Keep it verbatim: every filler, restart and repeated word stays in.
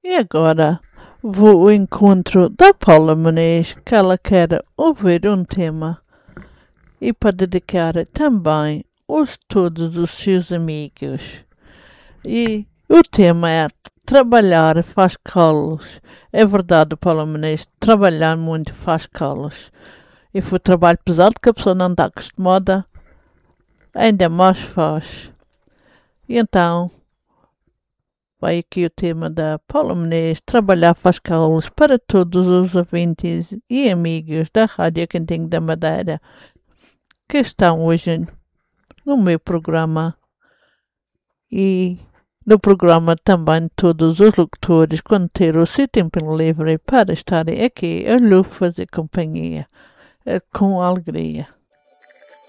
E agora vou ao encontro da Paula Muniz, que ela quer ouvir um tema e para dedicar também aos todos os seus amigos. E o tema é trabalhar faz calos. É verdade, Paula Muniz, trabalhar muito faz calos. E foi trabalho pesado que a pessoa não está acostumada, ainda mais faz. E então, vai aqui o tema da Paula Muniz, trabalhar faz calos, para todos os ouvintes e amigos da Rádio Cantinho da Madeira que estão hoje no meu programa e no programa também todos os locutores quando ter o seu tempo livre para estarem aqui a lhe fazer companhia com alegria.